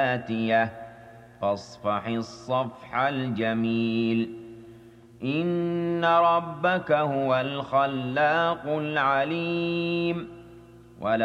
آتِيَةٌ فاصفح الصفح الجميل إن ربك هو الخلاق العليم